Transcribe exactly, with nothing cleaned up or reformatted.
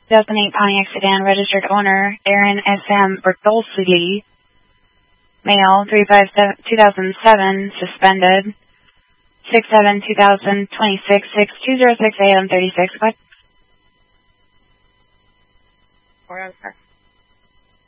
two thousand eight Pontiac sedan, registered owner Aaron S M Bertolsili, male, three five two thousand seven, suspended, six seven two thousand twenty-six, six two zero six A M thirty-six. What? Four oh six.